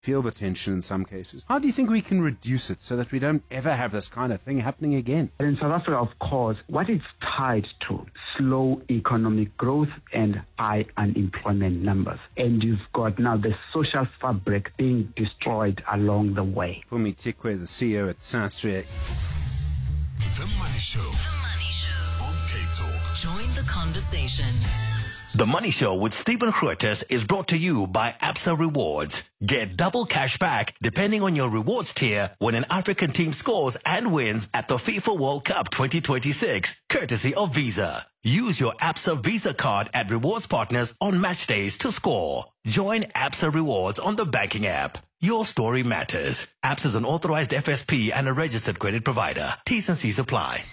feel the tension in some cases. How do you think we can reduce it so that we don't ever have this kind of thing happening again? In South Africa, of course, what it's tied to, slow economic growth and high unemployment numbers. And you've got now the social fabric being destroyed along the way. Phumi Tikwe, the CEO at Sasria. The Money Show. The Money Show. On Cape Talk. Join the conversation. The Money Show with Stephen Grootes is brought to you by Absa Rewards. Get double cash back depending on your rewards tier when an African team scores and wins at the FIFA World Cup 2026, courtesy of Visa. Use your Absa Visa card at rewards partners on match days to score. Join Absa Rewards on the banking app. Your story matters. Absa is an authorized FSP and a registered credit provider. T's and C's apply.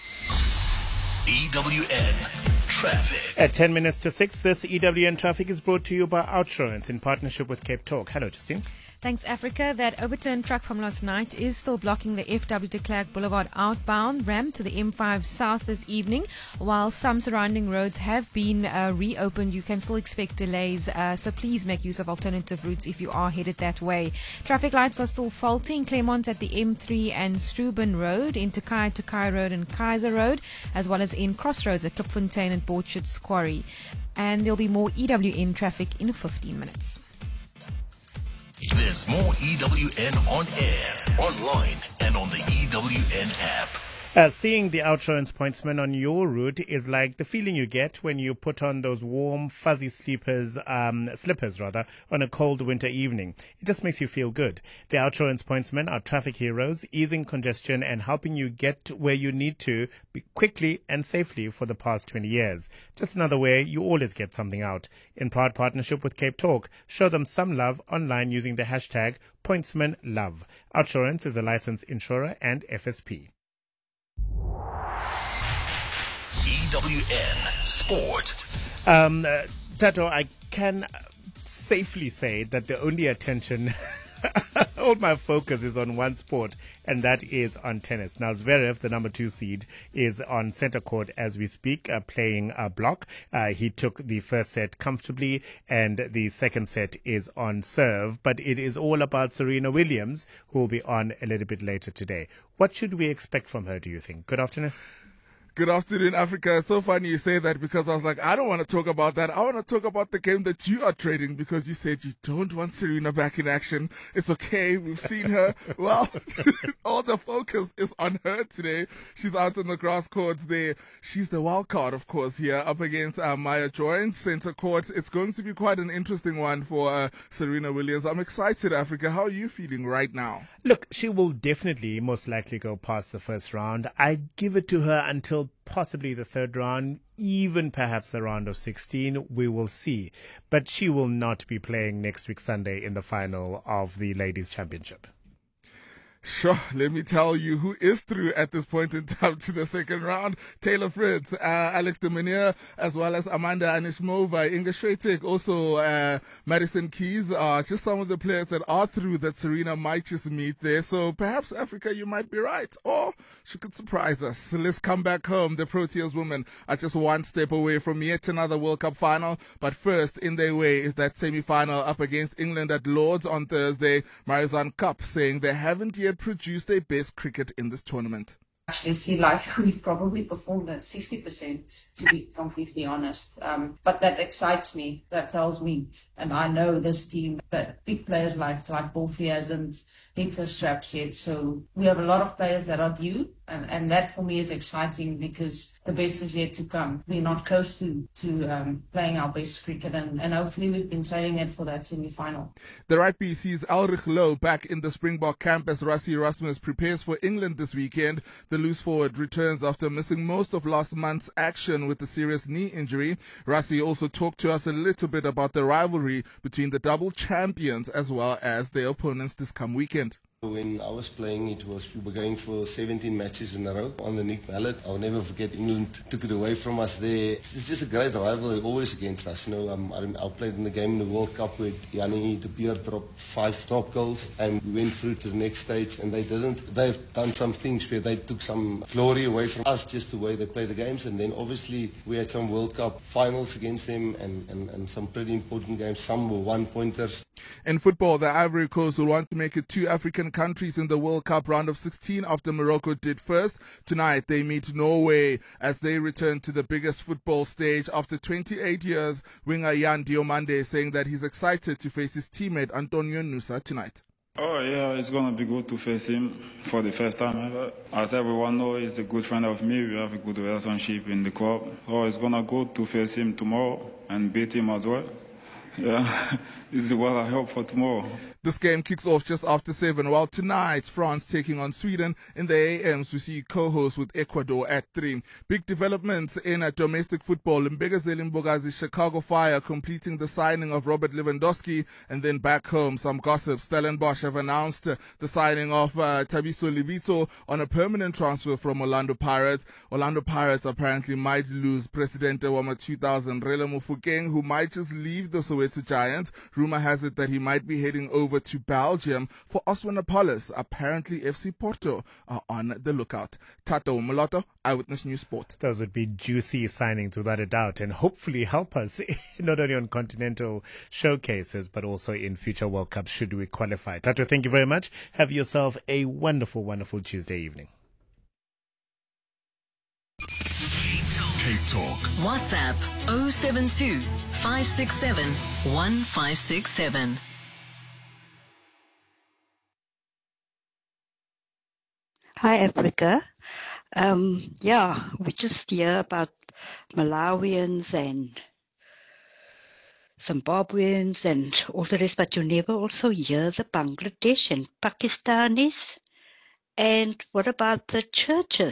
EWN Traffic. At 10 minutes to 6, this EWN Traffic is brought to you by Outsurance in partnership with Cape Talk. Hello, Justine. Thanks, Africa. That overturned truck from last night is still blocking the FW de Klerk Boulevard outbound ramp to the M5 South this evening. While some surrounding roads have been reopened, you can still expect delays, so please make use of alternative routes if you are headed that way. Traffic lights are still faulty in Claremont at the M3 and Struben Road, in Tokai Road and Kaiser Road, as well as in Crossroads at Klipfontein and Borchards Quarry. And there'll be more EWN traffic in 15 minutes. There's more EWN on air, online, and on the EWN app. Seeing the Outsurance pointsman on your route is like the feeling you get when you put on those warm, fuzzy slippers on a cold winter evening. It just makes you feel good. The Outsurance pointsmen are traffic heroes, easing congestion and helping you get where you need to be quickly and safely for the past 20 years. Just another way you always get something out. In proud partnership with Cape Talk, show them some love online using the hashtag PointsmanLove. Outsurance is a licensed insurer and FSP. EWN Sport. Tato, I can safely say that the only attention, all my focus is on one sport, and that is on tennis. Now, Zverev, the number 2 seed, is on center court as we speak, playing a block. He took the first set comfortably, and the second set is on serve. But it is all about Serena Williams, who will be on a little bit later today. What should we expect from her, do you think? Good afternoon. Good afternoon, Africa. It's so funny you say that because I was like, I don't want to talk about that. I want to talk about the game that you are trading because you said you don't want Serena back in action. It's okay. We've seen her. Well, all the focus is on her today. She's out on the grass courts there. She's the wild card, of course, here up against Maya Joins, center court. It's going to be quite an interesting one for Serena Williams. I'm excited, Africa. How are you feeling right now? Look, she will definitely most likely go past the first round. I'd give it to her until possibly the third round, even perhaps the round of 16. We will see. But she will not be playing next week Sunday in the final of the Ladies' Championship. Sure, let me tell you who is through at this point in time to the second round. Taylor Fritz, Alex de Minaur, as well as Amanda Anisimova, Inga Swiatek, also Madison Keys are just some of the players that are through that Serena might just meet there. So perhaps, Africa, you might be right, or she could surprise us. So let's come back home. The Proteas women are just one step away from yet another World Cup final. But first in their way is that semi-final up against England at Lords on Thursday. Marizanne Kapp saying they haven't yet produced their best cricket in this tournament. Actually feel like we've probably performed at 60%, to be completely honest. But that excites me. That tells me, and I know this team, that big players like Bolfi hasn't hit her straps yet. So we have a lot of players that are due, and that for me is exciting because the best is yet to come. We're not close to playing our best cricket, and hopefully we've been saving it for that semi-final. The rugby sees Ulrich Lowe back in the Springbok camp as Rassie Erasmus prepares for England this weekend. The loose forward returns after missing most of last month's action with a serious knee injury. Rassie also talked to us a little bit about the rivalry between the double champions as well as their opponents this come weekend. When I was playing, we were going for 17 matches in a row on the Nick Mallet. I'll never forget England took it away from us there. It's just a great rivalry, always against us. I played in the game in the World Cup where Yanni de Beer dropped 5 top goals, and we went through to the next stage, and they didn't. They've done some things where they took some glory away from us, just the way they play the games. And then obviously we had some World Cup finals against them and some pretty important games. Some were one-pointers. In football, the Ivory Coast will want to make it 2 African countries in the World Cup round of 16 after Morocco did first. Tonight, they meet Norway as they return to the biggest football stage. After 28 years, winger Jan Diomande saying that he's excited to face his teammate Antonio Nusa tonight. Oh yeah, it's gonna be good to face him for the first time ever. As everyone knows, he's a good friend of me. We have a good relationship in the club. Oh, it's gonna go to face him tomorrow and beat him as well. Yeah, this is what I hope for tomorrow. This game kicks off just after 7, while tonight France taking on Sweden. In the AMs, we see co-host with Ecuador at 3. Big developments in domestic football. Mbegazeli Mbogazi's Chicago Fire completing the signing of Robert Lewandowski. And then back home, some gossip. Stellenbosch have announced the signing of Thabiso Libito on a permanent transfer from Orlando Pirates. Orlando Pirates apparently might lose Presidente Wama 2000 Rele Mofokeng, who might just leave the Soweto Giants. Rumor has it that he might be heading over to Belgium for Oswanapolis. Apparently, FC Porto are on the lookout. Tato Moloto, Eyewitness News Sport. Those would be juicy signings without a doubt, and hopefully help us not only on continental showcases but also in future World Cups should we qualify. Tato, thank you very much. Have yourself a wonderful, wonderful Tuesday evening. Cape Talk. WhatsApp 072 567 1567. Hi, Africa. We just hear about Malawians and Zimbabweans and all the rest, but you never also hear the Bangladesh and Pakistanis. And what about the churches?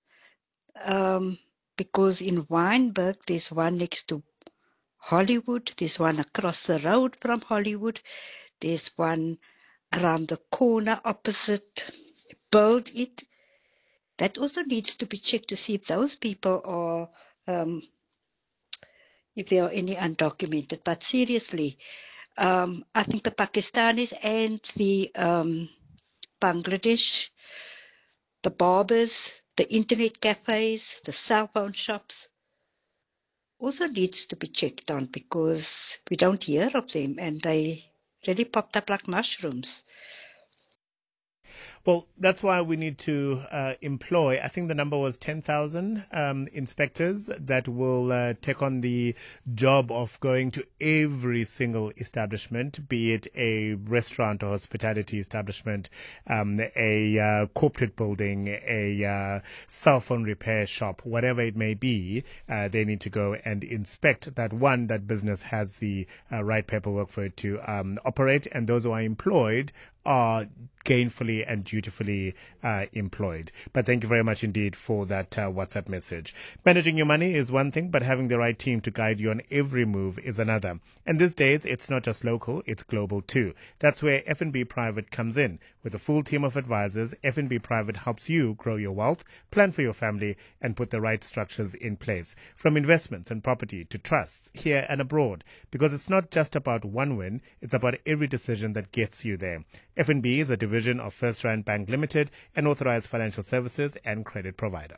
Because in Wynberg, there's one next to Hollywood, there's one across the road from Hollywood, there's one around the corner opposite Build It. That also needs to be checked to see if those people are, if there are any undocumented. But seriously, I think the Pakistanis and the Bangladesh, the barbers, the internet cafes, the cell phone shops, also needs to be checked on because we don't hear of them and they really popped up like mushrooms. Well, that's why we need to employ, I think the number was 10,000 inspectors that will take on the job of going to every single establishment, be it a restaurant or hospitality establishment, a corporate building, a cell phone repair shop, whatever it may be. They need to go and inspect that business has the right paperwork for it to operate, and those who are employed are gainfully and dutifully employed. But thank you very much indeed for that WhatsApp message. Managing your money is one thing, but having the right team to guide you on every move is another. And these days, it's not just local, it's global too. That's where FNB Private comes in. With a full team of advisors, FNB Private helps you grow your wealth, plan for your family, and put the right structures in place. From investments and property to trusts, here and abroad. Because it's not just about one win, it's about every decision that gets you there. FNB is a division of First Rand Bank Limited, an authorized financial services and credit provider.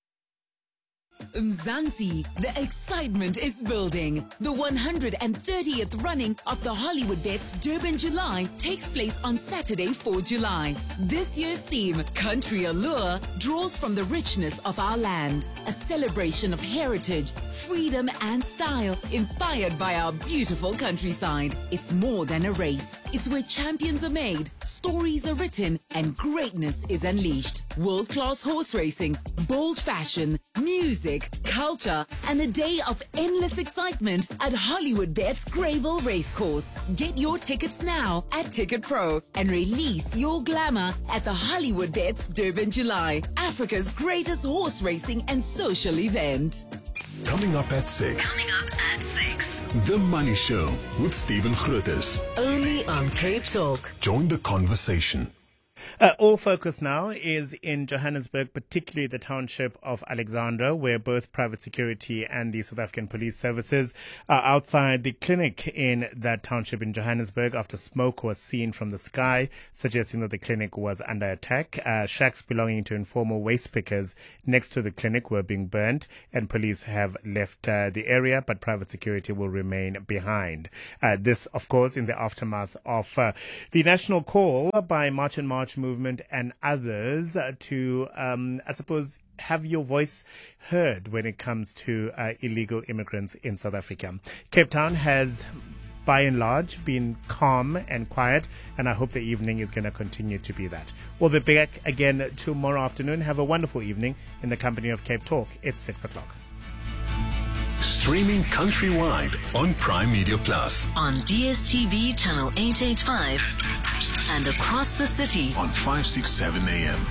Mzansi, the excitement is building. The 130th running of the Hollywood Bets Durban July takes place on Saturday, 4 July. This year's theme, Country Allure, draws from the richness of our land. A celebration of heritage, freedom and style, inspired by our beautiful countryside. It's more than a race. It's where champions are made, stories are written, and greatness is unleashed. World-class horse racing, bold fashion, music, culture, and a day of endless excitement at Hollywood Bets Greyville Racecourse. Get your tickets now at Ticket Pro and release your glamour at the Hollywood Bets Durban July, Africa's greatest horse racing and social event. Coming up at 6. The Money Show with Stephen Grootes. Only on Cape Talk. Join the conversation. All focus now is in Johannesburg, particularly the township of Alexandra, where both private security and the South African Police Services are outside the clinic in that township in Johannesburg after smoke was seen from the sky, suggesting that the clinic was under attack. Shacks belonging to informal waste pickers next to the clinic were being burnt, and police have left the area, but private security will remain behind. This, of course, in the aftermath of the national call by March and March movement and others to, I suppose, have your voice heard when it comes to illegal immigrants in South Africa. Cape Town has, by and large, been calm and quiet, and I hope the evening is going to continue to be that. We'll be back again tomorrow afternoon. Have a wonderful evening in the company of Cape Talk. It's 6 o'clock. Streaming countrywide on Prime Media Plus. On DSTV channel 885 and across the city on 567 AM.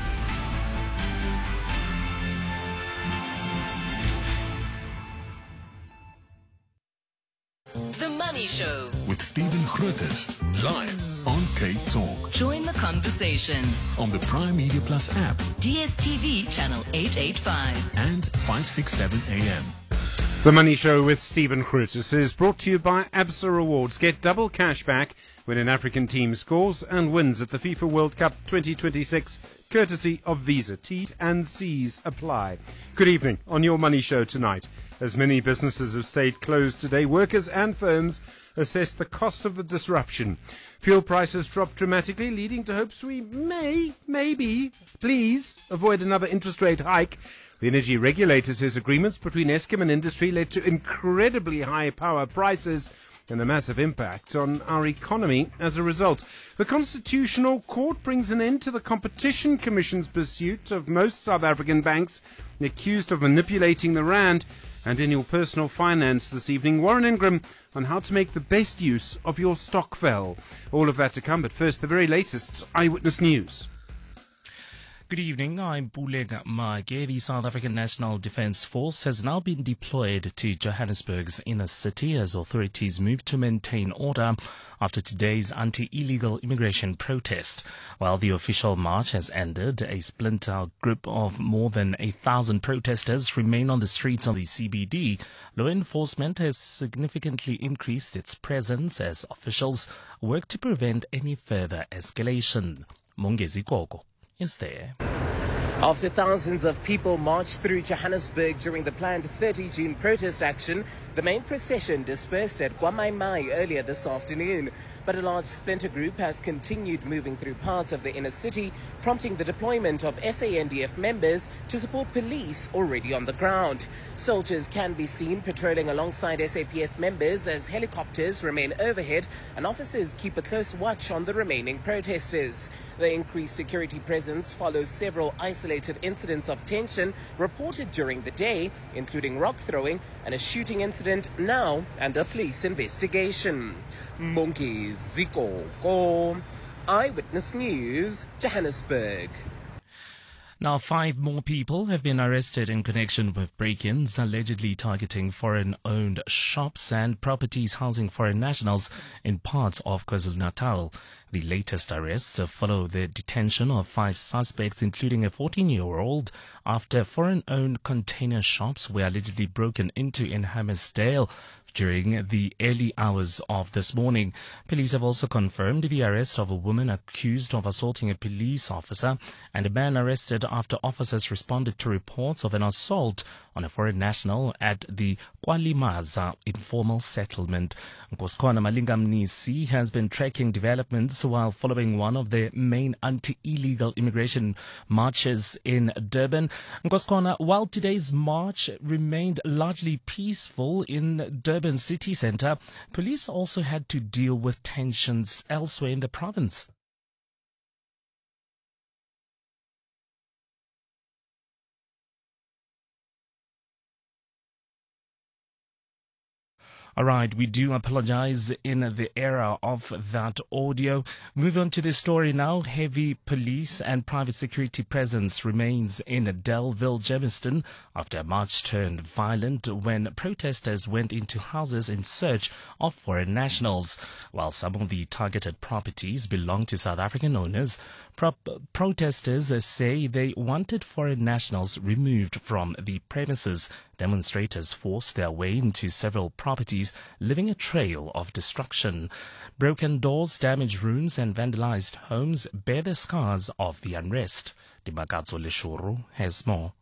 The Money Show with Stephen Grootes, live on Cape Talk. Join the conversation On the Prime Media Plus app DSTV channel 885 and 567 AM. The Money Show with Stephen Grootes is brought to you by ABSA Rewards. Get double cash back when an African team scores and wins at the FIFA World Cup 2026, courtesy of Visa. T's and C's apply. Good evening on your Money Show tonight. As many businesses have stayed closed today, workers and firms assess the cost of the disruption. Fuel prices dropped dramatically, leading to hopes we maybe, please, avoid another interest rate hike. The energy regulator says agreements between Eskom and industry led to incredibly high power prices and a massive impact on our economy as a result. The Constitutional Court brings an end to the Competition Commission's pursuit of most South African banks accused of manipulating the rand. And in your personal finance this evening, Warren Ingram on how to make the best use of your stokvel. All of that to come, but first, the very latest Eyewitness News. Good evening, I'm Pulega Mage. The South African National Defence Force has now been deployed to Johannesburg's inner city as authorities move to maintain order after today's anti-illegal immigration protest. While the official march has ended, a splinter group of more than 1,000 protesters remain on the streets of the CBD. Law enforcement has significantly increased its presence as officials work to prevent any further escalation. Mongezi Gogo is there. After thousands of people marched through Johannesburg during the planned 30 June protest action, the main procession dispersed at Kwamaimai earlier this afternoon. But a large splinter group has continued moving through parts of the inner city, prompting the deployment of SANDF members to support police already on the ground. Soldiers can be seen patrolling alongside SAPS members as helicopters remain overhead and officers keep a close watch on the remaining protesters. The increased security presence follows several isolated incidents of tension reported during the day, including rock throwing and a shooting incident now under police investigation. Monkey Ziko, Eyewitness News, Johannesburg. Now, 5 more people have been arrested in connection with break-ins allegedly targeting foreign-owned shops and properties housing foreign nationals in parts of KwaZulu-Natal. The latest arrests follow the detention of 5 suspects, including a 14-year-old, after foreign-owned container shops were allegedly broken into in Hammersdale during the early hours of this morning. Police have also confirmed the arrest of a woman accused of assaulting a police officer and a man arrested after officers responded to reports of an assault on a foreign national at the Kwalimaza informal settlement. Nkoskwana Malingamnisi has been tracking developments while following one of the main anti-illegal immigration marches in Durban. Nkoskwana, while today's march remained largely peaceful in Durban city centre, police also had to deal with tensions elsewhere in the province. All right, we do apologize in the era of that audio. Move on to the story now. Heavy police and private security presence remains in Delville, Germiston after a march turned violent when protesters went into houses in search of foreign nationals. While some of the targeted properties belong to South African owners, protesters say they wanted foreign nationals removed from the premises. Demonstrators forced their way into several properties, leaving a trail of destruction. Broken doors, damaged rooms and vandalized homes bear the scars of the unrest. Dimakatso Leshuru has more.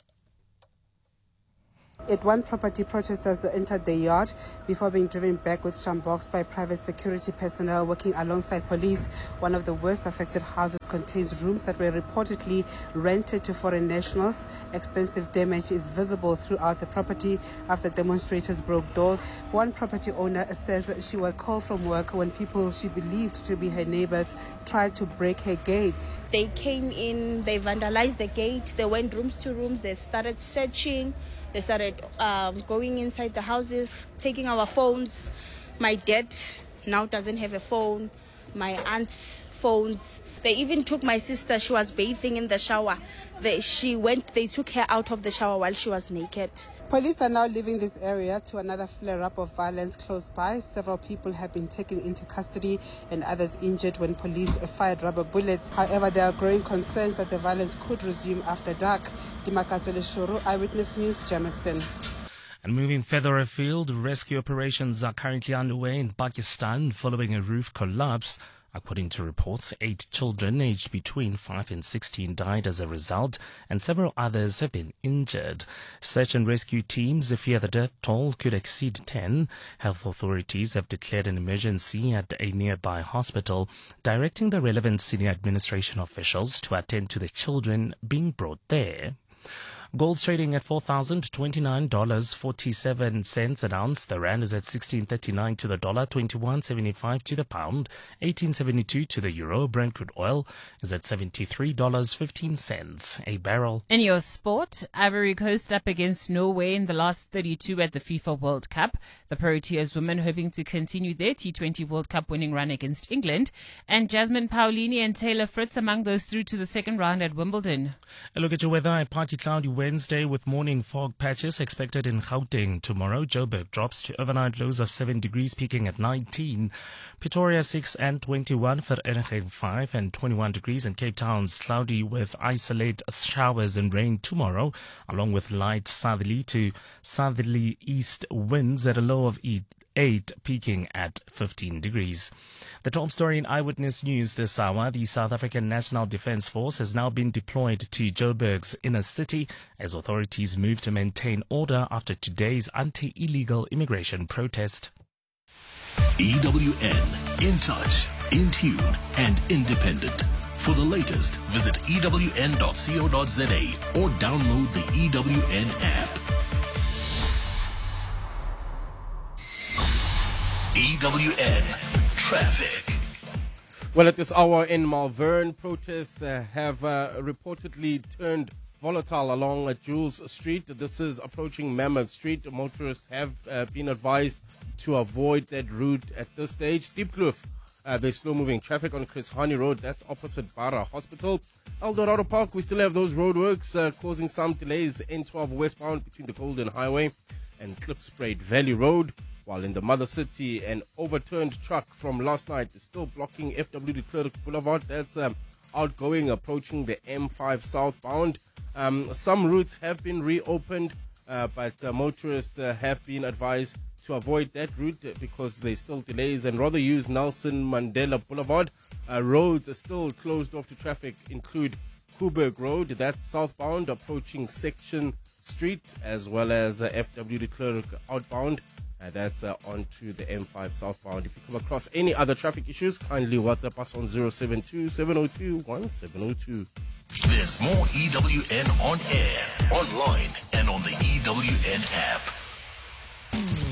At one property, protesters entered the yard before being driven back with shambox by private security personnel working alongside police. One of the worst affected houses contains rooms that were reportedly rented to foreign nationals. Extensive damage is visible throughout the property after demonstrators broke doors. One property owner says she was called from work when people she believed to be her neighbors tried to break her gate. They came in, they vandalized the gate, they went rooms to rooms, they started searching. They started going inside the houses, taking our phones. My dad now doesn't have a phone. My aunt's phones. They even took my sister. She was bathing in the shower. They took her out of the shower while she was naked. Police are now leaving this area to another flare-up of violence close by. Several people have been taken into custody and others injured when police fired rubber bullets. However, there are growing concerns that the violence could resume after dark. Dimakatso Leshuru, Eyewitness News, Germiston. And moving further afield, rescue operations are currently underway in Pakistan following a roof collapse. According to reports, 8 children aged between 5 and 16 died as a result, and several others have been injured. Search and rescue teams fear the death toll could exceed 10. Health authorities have declared an emergency at a nearby hospital, directing the relevant senior administration officials to attend to the children being brought there. Gold trading at $4,029.47 an ounce. The rand is at 16.39 to the dollar, 21.75 to the pound, 18.72 to the euro. Brent crude oil is at $73.15 a barrel. In your sport, Ivory Coast up against Norway in the last 32 at the FIFA World Cup. The Proteas women hoping to continue their T20 World Cup winning run against England. And Jasmine Paolini and Taylor Fritz among those through to the second round at Wimbledon. A look at your weather. Partly cloudy Wednesday with morning fog patches expected in Gauteng. Tomorrow, Joburg drops to overnight lows of 7 degrees, peaking at 19. Pretoria 6 and 21, Vereeniging 5 and 21 degrees, and Cape Town's cloudy with isolated showers and rain tomorrow, along with light southerly to southerly east winds at a low of 8, peaking at 15 degrees. The top story in Eyewitness News this hour: the South African National Defence Force has now been deployed to Joburg's inner city as authorities move to maintain order after today's anti-illegal immigration protest. EWN, in touch, in tune, and independent. For the latest, visit ewn.co.za or download the EWN app. EWN Traffic. Well, at this hour in Malvern, protests have reportedly turned volatile along Jules Street. This is approaching Mammoth Street. Motorists have been advised to avoid that route at this stage. Diepkloof, there's slow-moving traffic on Chris Hani Road. That's opposite Bara Hospital. Eldorado Park, we still have those roadworks causing some delays. N12 westbound between the Golden Highway and Klipspruit Valley Road. While in the mother city, an overturned truck from last night is still blocking FW de Klerk Boulevard. That's outgoing, approaching the M5 southbound. Some routes have been reopened, but motorists have been advised to avoid that route because there's still delays and rather use Nelson Mandela Boulevard. Roads are still closed off to traffic, include Kuberg Road, that's southbound, approaching Section Street, as well as FW de Klerk outbound. That's onto the M5 southbound. If you come across any other traffic issues, kindly WhatsApp us on 072-702-1702. There's more EWN on air, online, and on the EWN app.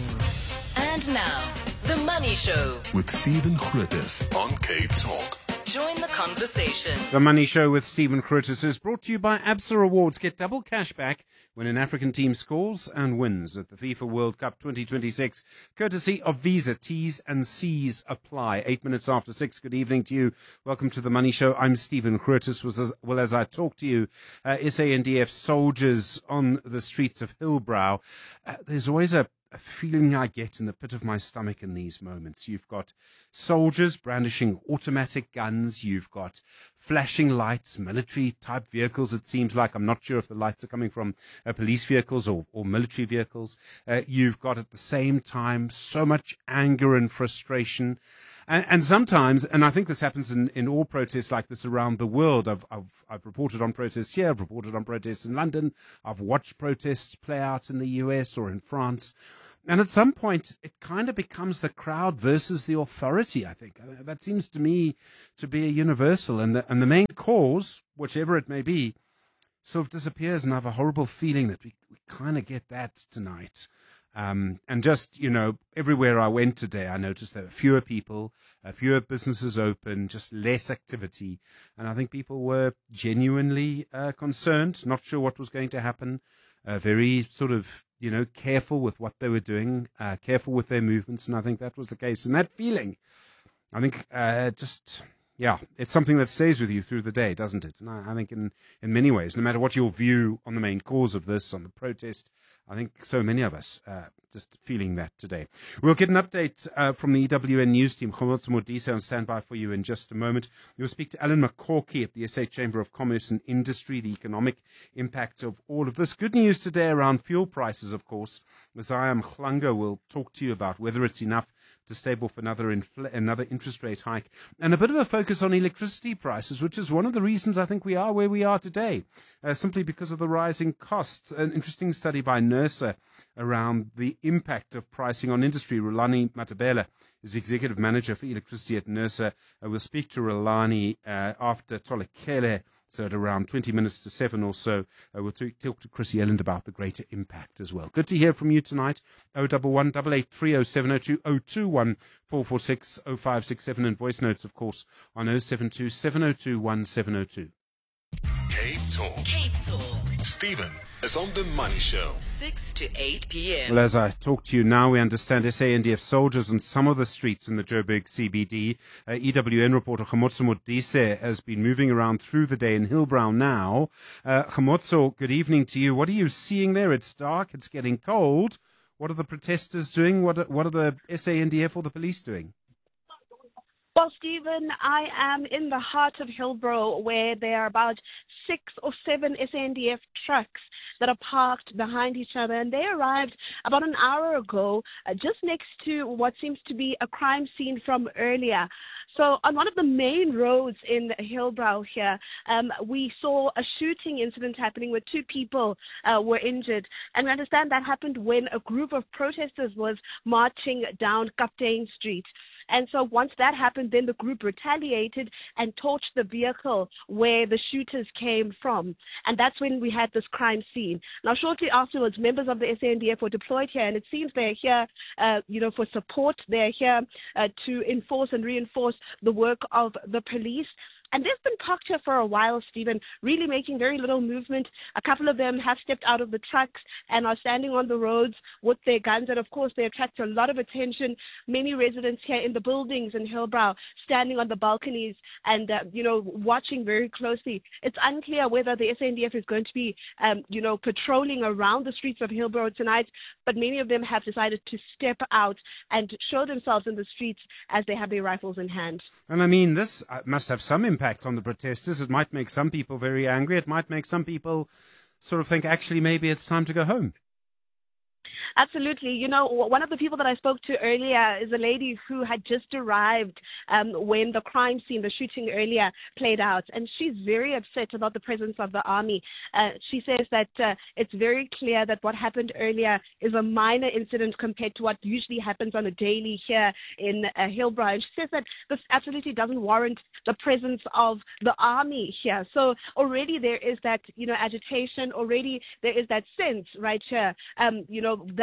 And now, The Money Show with Stephen Grootes on Cape Talk. Join the conversation. The Money Show with Stephen Curtis is brought to you by ABSA Rewards. Get double cash back when an African team scores and wins at the FIFA World Cup 2026, courtesy of Visa. T's and C's apply. 8 minutes after 6. Good evening to you. Welcome to the Money Show. I'm Stephen Curtis. Well, as I talk to you, SANDF soldiers on the streets of Hillbrow. There's always a feeling I get in the pit of my stomach in these moments. You've got soldiers brandishing automatic guns. You've got flashing lights, military-type vehicles, it seems like. I'm not sure if the lights are coming from police vehicles or military vehicles. You've got, at the same time, so much anger and frustration. And sometimes, and I think this happens in all protests like this around the world. I've reported on protests here. I've reported on protests in London. I've watched protests play out in the US or in France. And at some point, it kind of becomes the crowd versus the authority, I think. That seems to me to be a universal. And the main cause, whichever it may be, sort of disappears. And I have a horrible feeling that we kind of get that tonight. And just, everywhere I went today, I noticed there were fewer people, fewer businesses open, just less activity. And I think people were genuinely concerned, not sure what was going to happen, very sort of, careful with what they were doing, careful with their movements. And I think that was the case. And that feeling, I think, it's something that stays with you through the day, doesn't it? And I think in many ways, no matter what your view on the main cause of this, on the protest, I think so many of us just feeling that today. We'll get an update from the EWN news team. Khomotso Modise on standby for you in just a moment. You'll speak to Alan McCorkey at the SA Chamber of Commerce and Industry, the economic impact of all of this. Good news today around fuel prices, of course. Isaiah Mhlanga will talk to you about whether it's enough to stave off another interest rate hike, and a bit of a focus on electricity prices, which is one of the reasons I think we are where we are today, simply because of the rising costs. An interesting study by NERSA around the impact of pricing on industry. Rulani Matabela is executive manager for electricity at NERSA. We'll speak to Rulani after Tolekele, so at around 20 minutes to 7 or so. We'll talk to Chris Yelland about the greater impact as well. Good to hear from you tonight. 011 883 0702 021 446 0567, and voice notes, of course, on 072 702 1702. Cape Talk. Cape Talk. Stephen is on the Money Show. 6 to 8 p.m. Well, as I talk to you now, we understand SANDF soldiers on some of the streets in the Joburg CBD. EWN reporter Khomotso Modise has been moving around through the day in Hillbrow now. Khomotso, good evening to you. What are you seeing there? It's dark. It's getting cold. What are the protesters doing? What are the SANDF or the police doing? Well, Stephen, I am in the heart of Hillbrow, where there are about 6 or 7 SANDF trucks that are parked behind each other, and they arrived about an hour ago just next to what seems to be a crime scene from earlier. So on one of the main roads in Hillbrow here, we saw a shooting incident happening where 2 people were injured. And we understand that happened when a group of protesters was marching down Kaptein Street. And so once that happened, then the group retaliated and torched the vehicle where the shooters came from. And that's when we had this crime scene. Now, shortly afterwards, members of the SANDF were deployed here, and it seems they're here, for support. They're here to enforce and reinforce the work of the police. And they've been parked here for a while, Stephen, really making very little movement. A couple of them have stepped out of the trucks and are standing on the roads with their guns. And, of course, they attract a lot of attention. Many residents here in the buildings in Hillbrow standing on the balconies and, watching very closely. It's unclear whether the SANDF is going to be, patrolling around the streets of Hillbrow tonight. But many of them have decided to step out and show themselves in the streets as they have their rifles in hand. And I mean, this must have some impact on the protesters. It might make some people very angry. It might make some people sort of think, actually, maybe it's time to go home. Absolutely. One of the people that I spoke to earlier is a lady who had just arrived when the crime scene, the shooting earlier, played out. And she's very upset about the presence of the army. She says that it's very clear that what happened earlier is a minor incident compared to what usually happens on a daily here in Hillbrow. And she says that this absolutely doesn't warrant the presence of the army here. So already there is that, agitation. Already there is that sense right here, that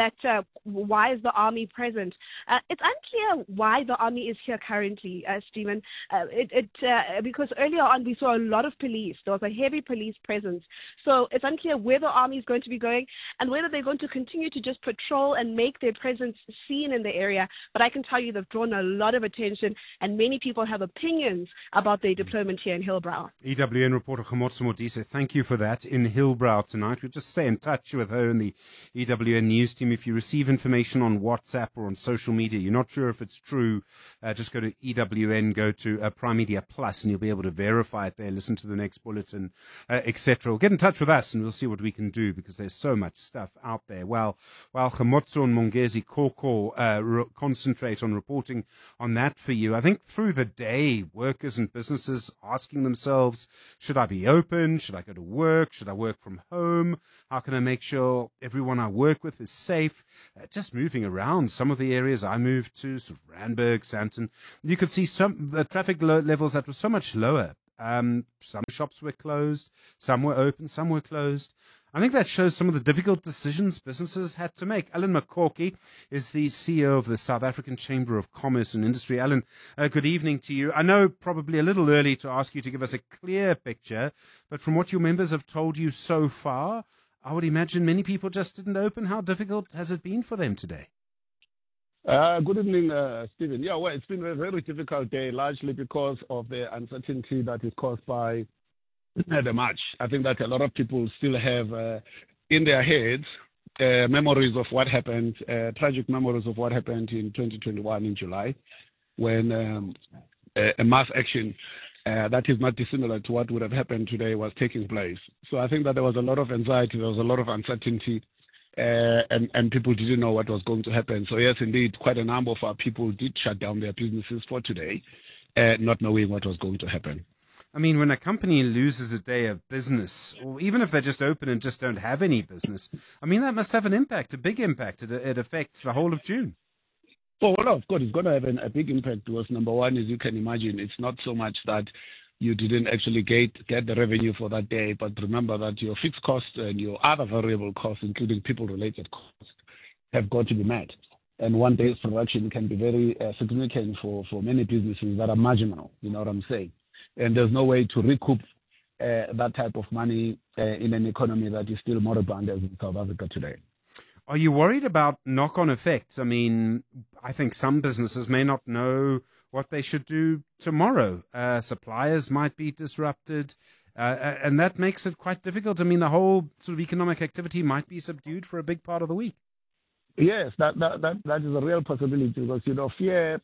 that why is the army present? It's unclear why the army is here currently, Stephen. Because earlier on we saw a lot of police. There was a heavy police presence. So it's unclear where the army is going to be going and whether they're going to continue to just patrol and make their presence seen in the area. But I can tell you they've drawn a lot of attention, and many people have opinions about their deployment here in Hillbrow. EWN reporter Khomotso Modise, thank you for that in Hillbrow tonight. We'll just stay in touch with her and the EWN news team. If you receive information on WhatsApp or on social media, you're not sure if it's true, just go to EWN, go to Prime Media Plus, and you'll be able to verify it there, listen to the next bulletin, etc. Or get in touch with us and we'll see what we can do, because there's so much stuff out there. While Khomotso and Mongezi Koko concentrate on reporting on that for you, I think through the day, workers and businesses asking themselves, should I be open? Should I go to work? Should I work from home? How can I make sure everyone I work with is safe? Just moving around some of the areas I moved to, sort of Randburg, Sandton, you could see some the traffic levels that were so much lower. Some shops were closed, some were open, some were closed. I think that shows some of the difficult decisions businesses had to make. Alan McCorkey is the CEO of the South African Chamber of Commerce and Industry. Alan, good evening to you. I know probably a little early to ask you to give us a clear picture, but from what your members have told you so far, I would imagine many people just didn't open. How difficult has it been for them today? Good evening, Stephen. Yeah, well, it's been a very difficult day, largely because of the uncertainty that is caused by the march. I think that a lot of people still have in their heads memories of what happened, tragic memories of what happened in 2021 in July, when a mass action that is not dissimilar to what would have happened today was taking place. So I think that there was a lot of anxiety, there was a lot of uncertainty, and people didn't know what was going to happen. So yes, indeed, quite a number of our people did shut down their businesses for today, not knowing what was going to happen. I mean, when a company loses a day of business, or even if they're just open and just don't have any business, I mean, that must have an impact, a big impact. It affects the whole of June. Well, of course, it's going to have a big impact, because number one, as you can imagine, it's not so much that you didn't actually get the revenue for that day, but remember that your fixed costs and your other variable costs, including people-related costs, have got to be met. And one day's production can be very significant for many businesses that are marginal, you know what I'm saying? And there's no way to recoup that type of money in an economy that is still moribund as in South Africa today. Are you worried about knock-on effects? I mean, I think some businesses may not know what they should do tomorrow. Suppliers might be disrupted, and that makes it quite difficult. I mean, the whole sort of economic activity might be subdued for a big part of the week. Yes, that is a real possibility, because, you know, fear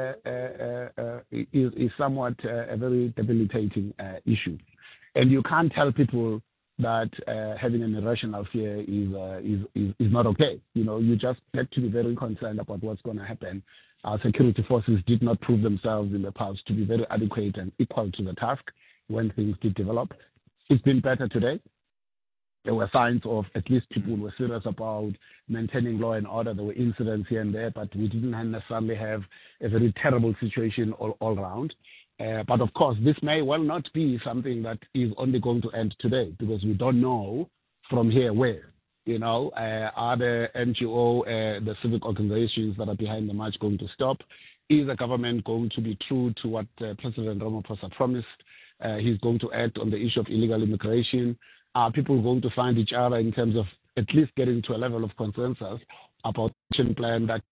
is somewhat a very debilitating issue. And you can't tell people that having an irrational fear is not okay. You know, you just have to be very concerned about what's going to happen. Our security forces did not prove themselves in the past to be very adequate and equal to the task when things did develop. It's been better today. There were signs of at least people were serious about maintaining law and order. There were incidents here and there, but we didn't necessarily have a very terrible situation all around. But of course, this may well not be something that is only going to end today, because we don't know from here where. You know, are the NGO, the civic organizations that are behind the march going to stop? Is the government going to be true to what President Ramaphosa promised? He's going to act on the issue of illegal immigration. Are people going to find each other in terms of at least getting to a level of consensus about the action plan that?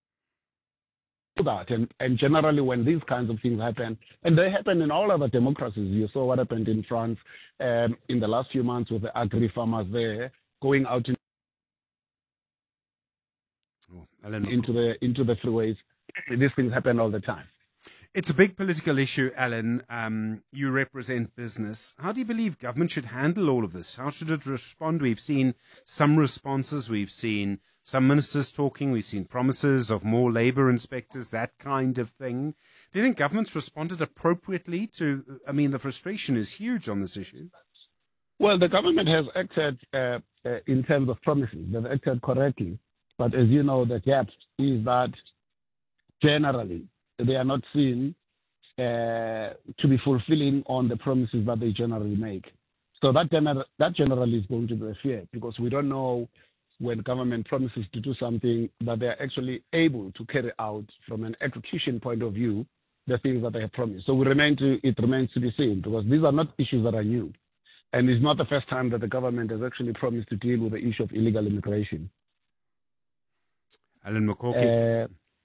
And generally, when these kinds of things happen, and they happen in all other democracies, you saw what happened in France in the last few months with the agri-farmers there going out into the freeways. These things happen all the time. It's a big political issue, Alan. You represent business. How do you believe government should handle all of this? How should it respond? We've seen some responses. We've seen some ministers talking. We've seen promises of more labour inspectors, that kind of thing. Do you think government's responded appropriately to, I mean, the frustration is huge on this issue. Well, the government has acted in terms of promises. They've acted correctly. But as you know, the gap is that generally they are not seen to be fulfilling on the promises that they generally make. So that generally is going to be a fear, because we don't know when government promises to do something, that they are actually able to carry out from an execution point of view the things that they have promised. So it remains to be seen, because these are not issues that are new. And it's not the first time that the government has actually promised to deal with the issue of illegal immigration. Alan McCorkey.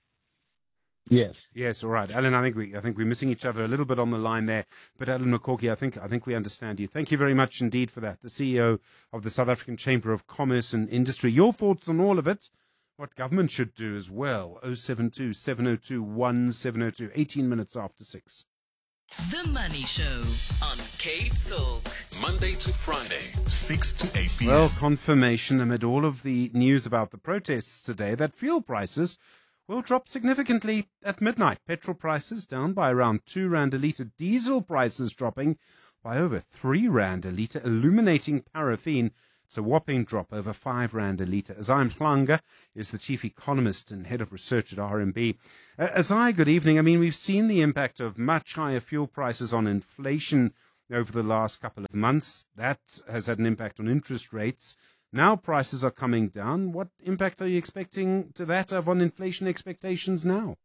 Yes. Yes, all right. Alan, I think we're missing each other a little bit on the line there. But Alan McCorkey, I think we understand you. Thank you very much indeed for that. The CEO of the South African Chamber of Commerce and Industry. Your thoughts on all of it? What government should do as well? 072 702 1702, 18 minutes after 6. The Money Show on Cape Talk. Monday to Friday, 6 to 8 p.m. Well, confirmation amid all of the news about the protests today that fuel prices will drop significantly at midnight. Petrol prices down by around 2 rand a litre. Diesel prices dropping by over 3 rand a litre. Illuminating paraffin, it's a whopping drop over 5 rand a litre. Azai Mhlanga is the chief economist and head of research at RMB. Azai, good evening. I mean, we've seen the impact of much higher fuel prices on inflation over the last couple of months. That has had an impact on interest rates. Now prices are coming down. What impact are you expecting to that on inflation expectations now?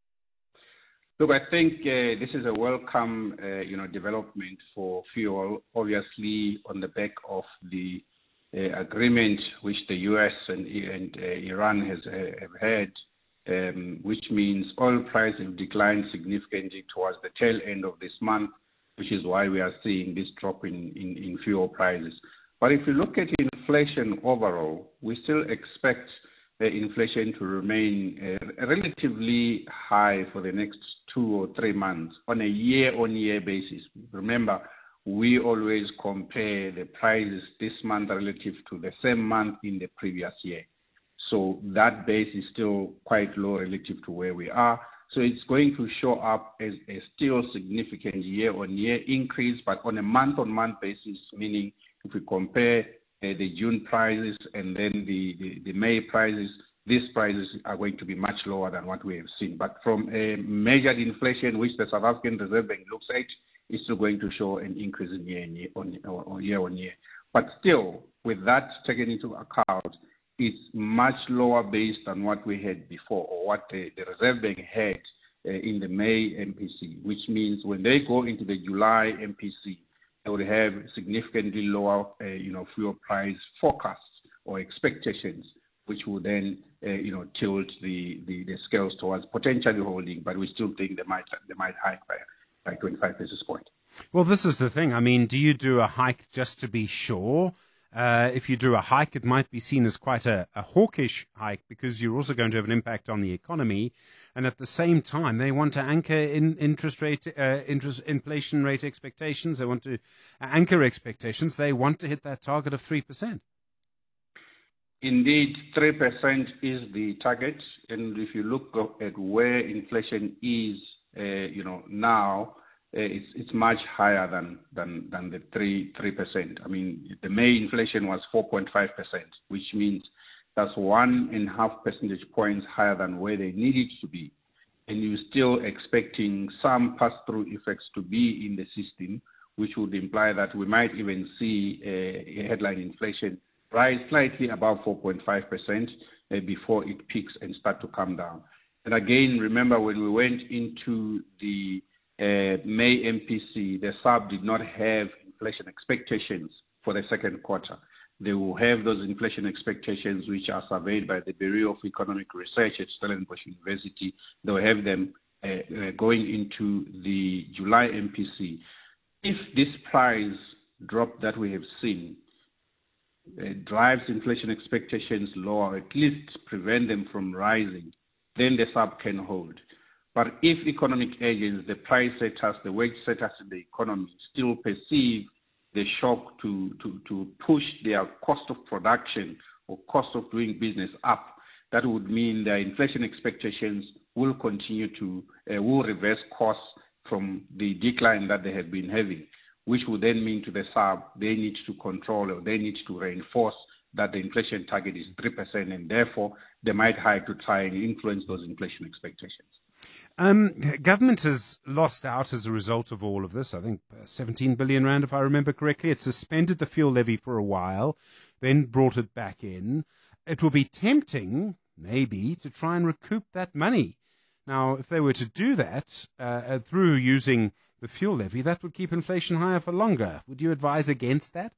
Look, I think this is a welcome, development for fuel. Obviously, on the back of the agreement which the U.S. and Iran have had, which means oil prices have declined significantly towards the tail end of this month, which is why we are seeing this drop in fuel prices. But if you look at inflation overall, we still expect inflation to remain relatively high for the next 2 or 3 months on a year-on-year basis. Remember, we always compare the prices this month relative to the same month in the previous year. So that base is still quite low relative to where we are. So it's going to show up as a still significant year-on-year increase, but on a month-on-month basis, meaning if we compare the June prices and then the May prices, these prices are going to be much lower than what we have seen. But from a measured inflation, which the South African Reserve Bank looks at, it's still going to show an increase in year-on-year. But still, with that taken into account, it's much lower based on what we had before, or what the Reserve Bank had in the May MPC, which means when they go into the July MPC, they would have significantly lower, fuel price forecasts or expectations, which will then, tilt the scales towards potentially holding. But we still think they might hike by 25 basis points. Well, this is the thing. I mean, do you do a hike just to be sure? If you do a hike, it might be seen as quite a hawkish hike, because you're also going to have an impact on the economy. And at the same time, they want to anchor in inflation rate expectations. They want to anchor expectations. They want to hit that target of 3%. Indeed, 3% is the target. And if you look at where inflation is, now, it's much higher than the 3%. I mean, the May inflation was 4.5%, which means that's 1.5 percentage points higher than where they needed to be. And you're still expecting some pass-through effects to be in the system, which would imply that we might even see a headline inflation rise slightly above 4.5% before it peaks and start to come down. And again, remember when we went into the May MPC, the SARB did not have inflation expectations for the second quarter. They will have those inflation expectations, which are surveyed by the Bureau of Economic Research at Stellenbosch University. They will have them going into the July MPC. If this price drop that we have seen drives inflation expectations lower, at least prevent them from rising, then the SARB can hold. But if economic agents, the price setters, the wage setters in the economy still perceive the shock to push their cost of production or cost of doing business up, that would mean their inflation expectations will continue to, will reverse costs from the decline that they have been having, which would then mean to the SARB they need to control, or they need to reinforce that the inflation target is 3%, and therefore they might hike to try and influence those inflation expectations. Government has lost out as a result of all of this. I think 17 billion rand, if I remember correctly. It suspended the fuel levy for a while, then brought it back in. it will be tempting, maybe, to try and recoup that money. Now, if they were to do that through using the fuel levy, that would keep inflation higher for longer. Would you advise against that?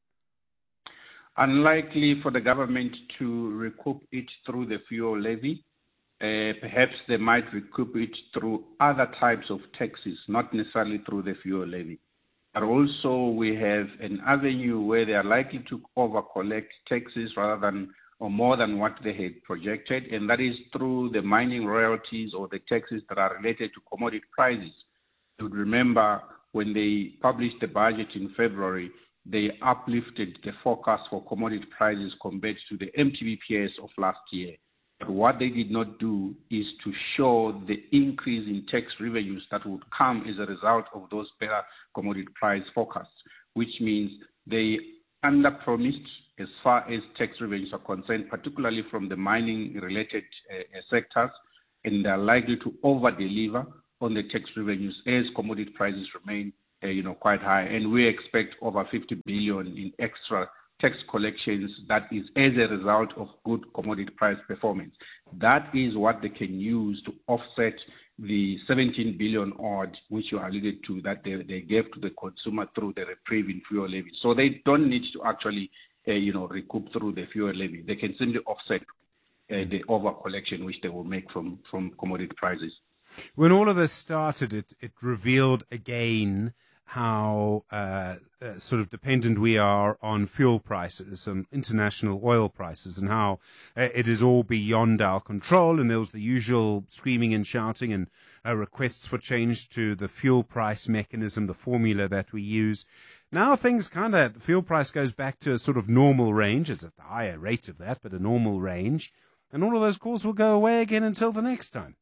Unlikely for the government to recoup it through the fuel levy. Perhaps they might recoup it through other types of taxes, not necessarily through the fuel levy. But also we have an avenue where they are likely to over-collect taxes rather than or more than what they had projected, and that is through the mining royalties or the taxes that are related to commodity prices. You would remember when they published the budget in February, they uplifted the forecast for commodity prices compared to the MTBPS of last year. But what they did not do is to show the increase in tax revenues that would come as a result of those better commodity price forecasts, which means they under-promised as far as tax revenues are concerned, particularly from the mining-related sectors, and they are likely to over-deliver on the tax revenues as commodity prices remain, quite high. And we expect over 50 billion in extra tax collections that is as a result of good commodity price performance. That is what they can use to offset the 17 billion odd, which you alluded to, that they gave to the consumer through the reprieve in fuel levy. So they don't need to actually, recoup through the fuel levy. They can simply offset the over collection which they will make from commodity prices. When all of this started, it revealed again how sort of dependent we are on fuel prices and international oil prices, and how it is all beyond our control. And there was the usual screaming and shouting and requests for change to the fuel price mechanism, the formula that we use. Now things the fuel price goes back to a sort of normal range. It's at the higher rate of that, but a normal range. And all of those calls will go away again until the next time.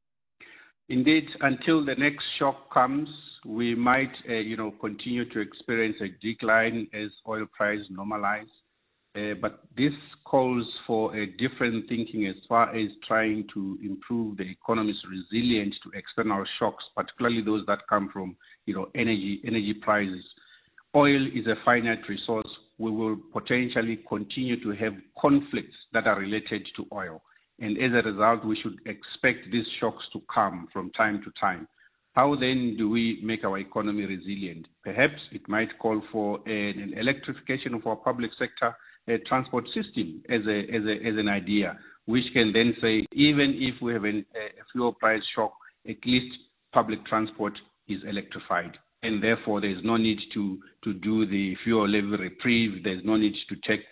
Indeed, until the next shock comes, we might, continue to experience a decline as oil prices normalize. But this calls for a different thinking as far as trying to improve the economy's resilience to external shocks, particularly those that come from, energy prices. Oil is a finite resource. We will potentially continue to have conflicts that are related to oil. And as a result, we should expect these shocks to come from time to time. How then do we make our economy resilient? Perhaps it might call for an electrification of our public sector transport system as an idea, which can then say, even if we have a fuel price shock, at least public transport is electrified. And therefore, there is no need to do the fuel levy reprieve. There's no need to take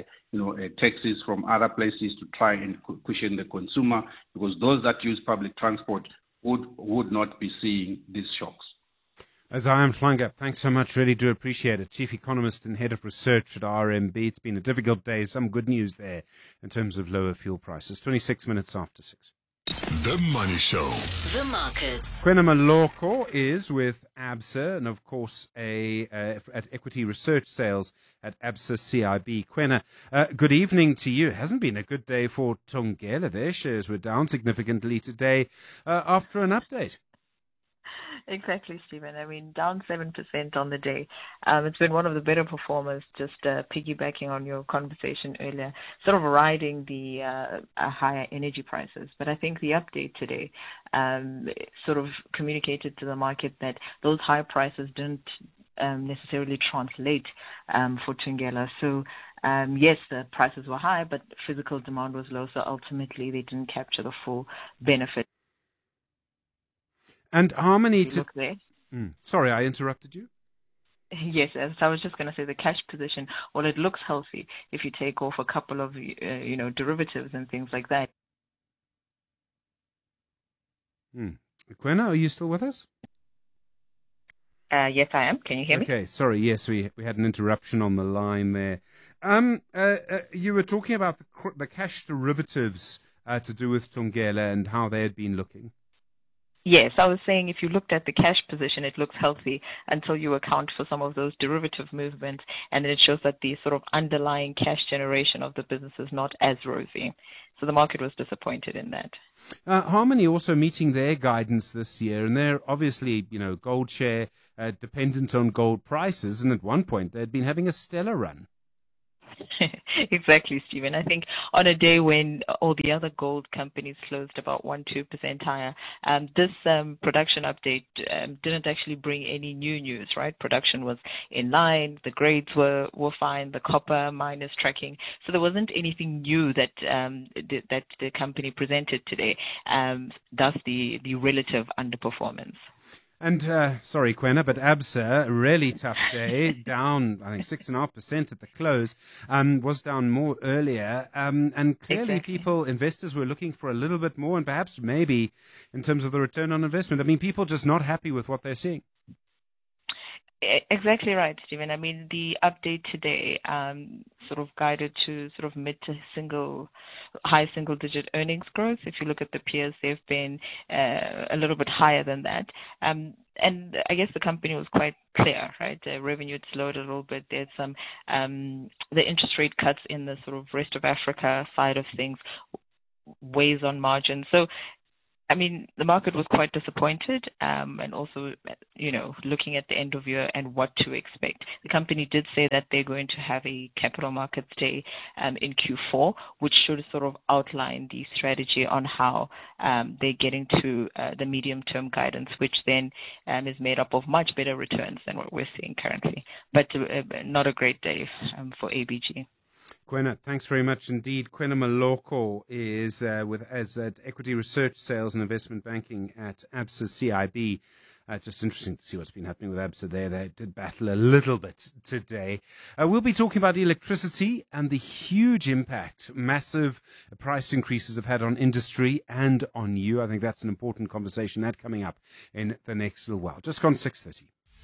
taxes from other places to try and cushion the consumer, because those that use public transport would not be seeing these shocks. Zion Hlanga, thanks so much. Really do appreciate it. Chief Economist and Head of Research at RMB. It's been a difficult day. Some good news there in terms of lower fuel prices. 26 minutes after 6. The Money Show. The markets. Kwena Maloko is with ABSA and, of course, at Equity Research Sales at ABSA CIB. Kwena, good evening to you. It hasn't been a good day for Thungela. Their shares were down significantly today after an update. Exactly, Stephen. I mean, down 7% on the day. It's been one of the better performers, just piggybacking on your conversation earlier, sort of riding the higher energy prices. But I think the update today sort of communicated to the market that those high prices didn't necessarily translate for Thungela. So, yes, the prices were high, but physical demand was low, so ultimately they didn't capture the full benefit. And Harmony... Sorry, I interrupted you. Yes, as I was just going to say, the cash position, well, it looks healthy if you take off a couple of, derivatives and things like that. Kwena, are you still with us? Yes, I am. Can you hear me? Okay, sorry. Yes, we had an interruption on the line there. You were talking about the cash derivatives to do with Thungela and how they had been looking. Yes, I was saying if you looked at the cash position, it looks healthy until you account for some of those derivative movements, and then it shows that the sort of underlying cash generation of the business is not as rosy. So the market was disappointed in that. Harmony also meeting their guidance this year, and they're obviously, gold share dependent on gold prices, and at one point they'd been having a stellar run. Exactly, Stephen. I think on a day when all the other gold companies closed about 1-2% higher, this production update didn't actually bring any new news, right? Production was in line, the grades were fine, the copper mine is tracking, so there wasn't anything new that that the company presented today. Thus, the relative underperformance. And sorry, Kwena, but ABSA, a really tough day, down, I think, 6.5% at the close, was down more earlier. And clearly investors were looking for a little bit more, and perhaps maybe in terms of the return on investment. I mean, people just not happy with what they're seeing. Exactly right, Stephen. I mean, the update today sort of guided to sort of mid to high single-digit earnings growth. If you look at the peers, they've been a little bit higher than that. And I guess the company was quite clear, right? The revenue had slowed a little bit. There's some the interest rate cuts in the sort of rest of Africa side of things weighs on margins. So, I mean, the market was quite disappointed, and also, looking at the end of year and what to expect. The company did say that they're going to have a capital markets day in Q4, which should sort of outline the strategy on how they're getting to the medium-term guidance, which then is made up of much better returns than what we're seeing currently. But not a great day for ABG. Kwena, thanks very much indeed. Kwena Maloko is at Equity Research, Sales and Investment Banking at ABSA CIB. Just interesting to see what's been happening with ABSA there. They did battle a little bit today. We'll be talking about electricity and the huge impact massive price increases have had on industry and on you. I think that's an important conversation. That coming up in the next little while. Just gone 6:30.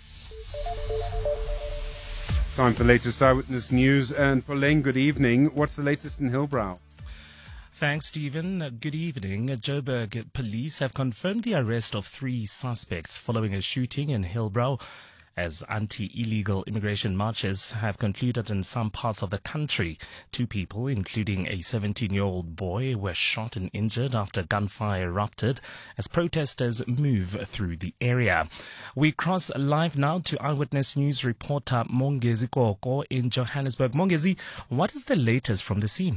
Time for the latest Eyewitness News. And Poleng, good evening. What's the latest in Hillbrow? Thanks, Stephen. Good evening. Joburg police have confirmed the arrest of 3 suspects following a shooting in Hillbrow, as anti-illegal immigration marches have concluded in some parts of the country. 2 people, including a 17-year-old boy, were shot and injured after gunfire erupted as protesters move through the area. We cross live now to Eyewitness News reporter Mongezi Koko in Johannesburg. Mongezi, what is the latest from the scene?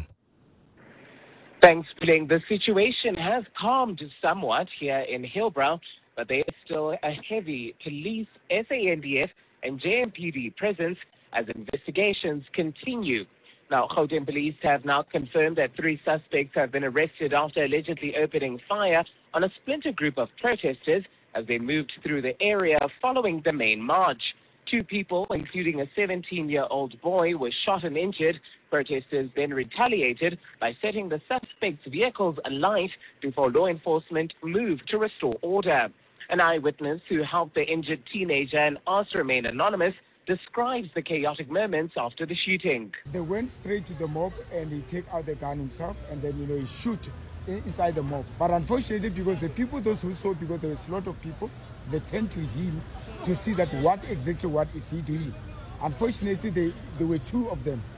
Thanks, Pling. The situation has calmed somewhat here in Hillbrow, but there is still a heavy police, SANDF and JMPD presence as investigations continue. Now, Gauteng police have now confirmed that 3 suspects have been arrested after allegedly opening fire on a splinter group of protesters as they moved through the area following the main march. 2 people, including a 17-year-old boy, were shot and injured. Protesters then retaliated by setting the suspects' vehicles alight before law enforcement moved to restore order. An eyewitness who helped the injured teenager and asked to remain anonymous describes the chaotic moments after the shooting. They went straight to the mob and he took out the gun himself and then, he shoot inside the mob. But unfortunately, because the people, those who saw, because there was a lot of people, they tend to him to see that what is he doing. Unfortunately, there were 2 of them.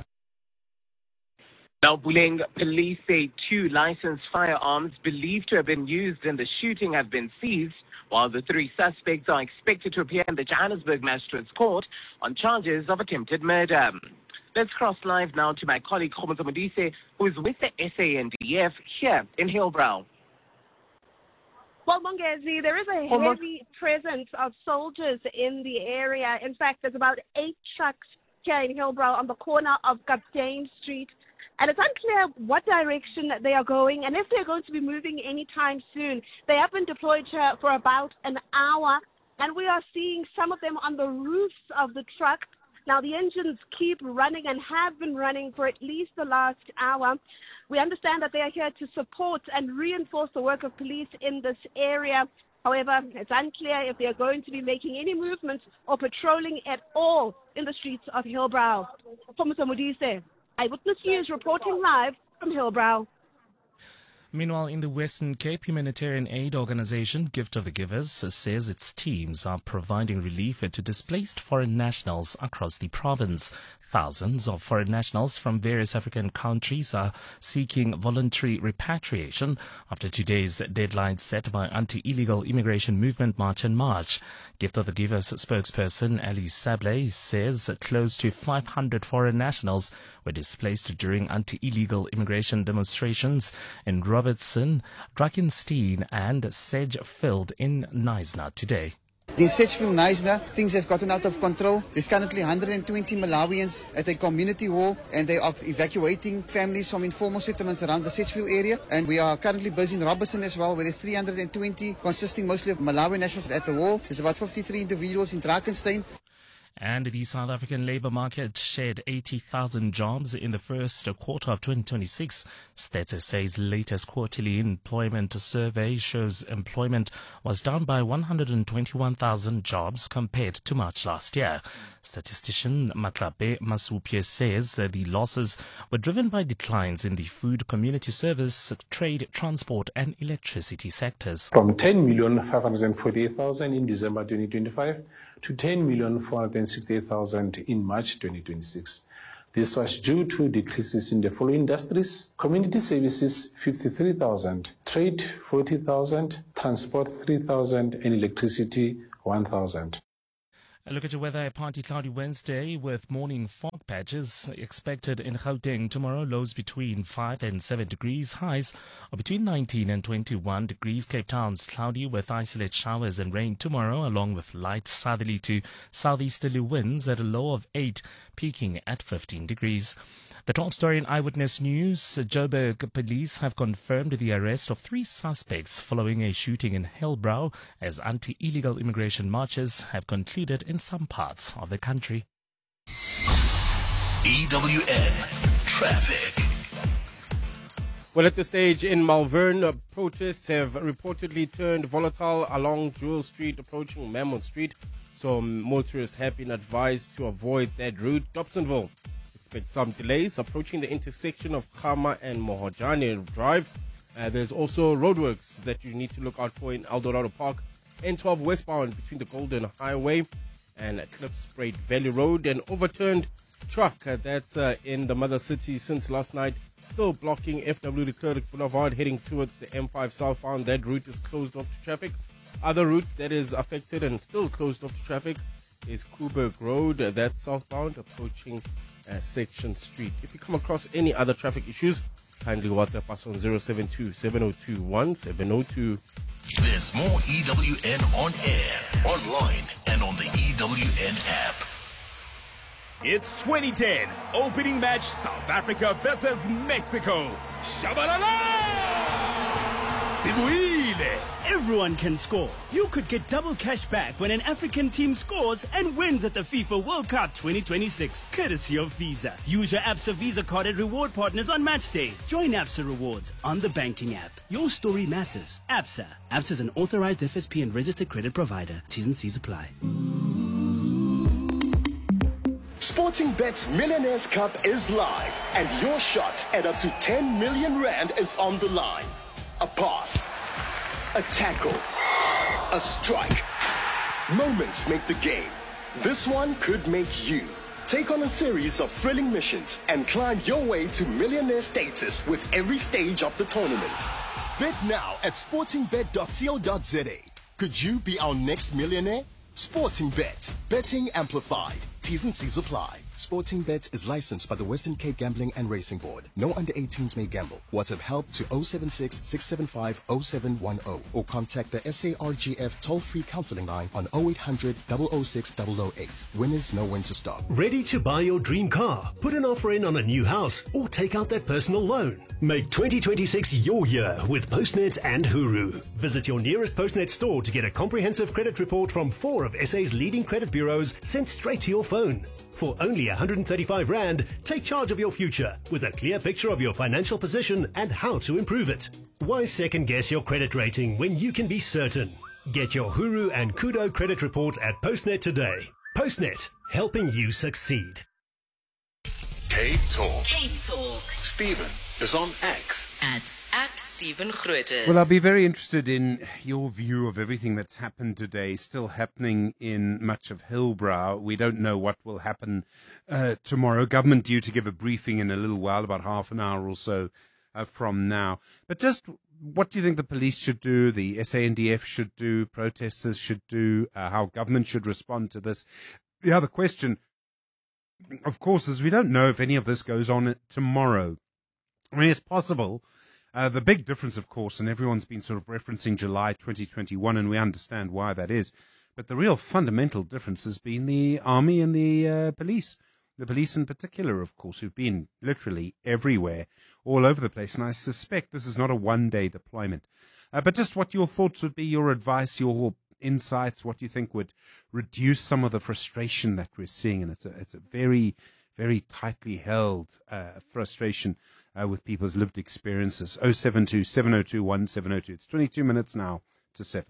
Now, Buleng police say 2 licensed firearms believed to have been used in the shooting have been seized, while the 3 suspects are expected to appear in the Johannesburg Magistrates Court on charges of attempted murder. Let's cross live now to my colleague Khomotso Modise, who is with the SANDF here in Hillbrow. Well, Mongezi, there is a heavy presence of soldiers in the area. In fact, there's about 8 trucks here in Hillbrow on the corner of Kaptein Street. And it's unclear what direction they are going and if they're going to be moving anytime soon. They have been deployed here for about an hour, and we are seeing some of them on the roofs of the truck. Now, the engines keep running and have been running for at least the last hour. We understand that they are here to support and reinforce the work of police in this area. However, it's unclear if they are going to be making any movements or patrolling at all in the streets of Hillbrow. Khomotso Modise, Eyewitness News reporting live from Hillbrow. Meanwhile, in the Western Cape, humanitarian aid organization Gift of the Givers says its teams are providing relief to displaced foreign nationals across the province. Thousands of foreign nationals from various African countries are seeking voluntary repatriation after today's deadline set by anti-illegal immigration movement March and March. Gift of the Givers spokesperson Ali Sable says close to 500 foreign nationals were were displaced during anti-illegal immigration demonstrations in Robertson, Drakenstein and Sedgefield in Knysna today. In Sedgefield, Knysna, things have gotten out of control. There's currently 120 Malawians at a community hall, and they are evacuating families from informal settlements around the Sedgefield area. And we are currently busy in Robertson as well, where there's 320, consisting mostly of Malawi nationals at the wall. There's about 53 individuals in Drakenstein. And the South African labour market shared 80,000 jobs in the first quarter of 2026. Stats SA's latest quarterly employment survey shows employment was down by 121,000 jobs compared to March last year. Statistician Matlape Masupye says the losses were driven by declines in the food, community service, trade, transport and electricity sectors. From 10,548,000 in December 2025 to 10,468,000 in March 2026. This was due to decreases in the following industries: community services 53,000, trade 40,000, transport 3,000 and electricity 1,000. A look at your weather. A partly cloudy Wednesday with morning fog patches expected in Gauteng tomorrow. Lows between 5 and 7 degrees. Highs are between 19 and 21 degrees. Cape Town's cloudy with isolated showers and rain tomorrow, along with light southerly to southeasterly winds at a low of 8, peaking at 15 degrees. The top story in Eyewitness News: Joburg police have confirmed the arrest of 3 suspects following a shooting in Hillbrow as anti-illegal immigration marches have concluded in some parts of the country. EWN Traffic. Well, at this stage in Malvern, protests have reportedly turned volatile along Jewel Street approaching Mammoth Street, so motorists have been advised to avoid that route. Dobsonville, expect some delays approaching the intersection of Khama and Mohojane Drive. There's also roadworks that you need to look out for in Eldorado Park. N12 westbound between the Golden Highway and Klipspruit Valley Road. An overturned truck that's in the mother city since last night, still blocking FW de Klerk Boulevard heading towards the M5 southbound. That route is closed off to traffic. Other route that is affected and still closed off to traffic is Kuberg Road, that's southbound approaching Section Street. If you come across any other traffic issues, kindly WhatsApp us on 072-702-1702. There's more EWN on air, online, and on the EWN app. It's 2010, opening match South Africa versus Mexico. Shabalala! Sibuile! Everyone can score. You could get double cash back when an African team scores and wins at the FIFA World Cup 2026, courtesy of Visa. Use your Absa Visa card at reward partners on match days. Join Absa Rewards on the banking app. Your story matters. Absa. Absa is an authorized FSP and registered credit provider. T's and C's apply. Sporting Bet's Millionaires Cup is live, and your shot at up to 10 million rand is on the line. A pass, a tackle, a strike. Moments make the game. This one could make you. Take on a series of thrilling missions and climb your way to millionaire status with every stage of the tournament. Bet now at sportingbet.co.za. Could you be our next millionaire? Sporting Bet. Betting amplified. T's and C's apply. Sporting Bet is licensed by the Western Cape Gambling and Racing Board. No under 18s may gamble. WhatsApp help to 076-675-0710 or contact the SARGF toll-free counseling line on 0800 006 008. Winners know when to stop. Ready to buy your dream car? Put an offer in on a new house or take out that personal loan. Make 2026 your year with Postnet and Huru. Visit your nearest Postnet store to get a comprehensive credit report from 4 of SA's leading credit bureaus sent straight to your phone. For only 135 Rand, take charge of your future with a clear picture of your financial position and how to improve it. Why second guess your credit rating when you can be certain? Get your Huru and Kudo credit report at Postnet today. Postnet, helping you succeed. Cape Talk. Cape Talk. Stephen is on X at Stephen Grootes. Well, I'll be very interested in your view of everything that's happened today, still happening in much of Hillbrow. We don't know what will happen tomorrow. Government due to give a briefing in a little while, about half an hour or so from now. But just what do you think the police should do, the SANDF should do, protesters should do, how government should respond to this? The other question, of course, is we don't know if any of this goes on tomorrow. I mean, it's possible. The big difference, of course, and everyone's been sort of referencing July 2021, and we understand why that is. But the real fundamental difference has been the army and the police. The police in particular, of course, who've been literally everywhere, all over the place. And I suspect this is not a one-day deployment. But just what your thoughts would be, your advice, your insights, what you think would reduce some of the frustration that we're seeing. And it's a very, very tightly held frustration with people's lived experiences. 072 702 1702. It's 22 minutes now to 7.